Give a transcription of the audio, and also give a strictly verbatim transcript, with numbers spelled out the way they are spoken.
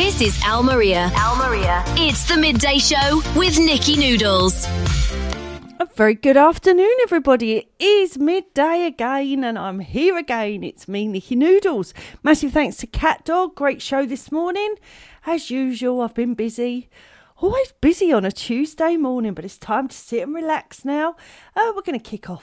This is Al Maria. Al Maria. It's the Midday Show with Nikki Noodles. A very good afternoon, everybody. It is midday again, and I'm here again. It's me, Nikki Noodles. Massive thanks to Cat Dog. Great show this morning. As usual, I've been busy. Always busy on a Tuesday morning, but it's time to sit and relax now. Uh, we're going to kick off